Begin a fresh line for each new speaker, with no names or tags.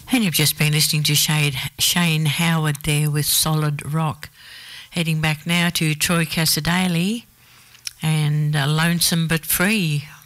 And you've just been listening to Shane Howard there with Solid Rock. Heading back now to Troy Cassadaly and Lonesome But Free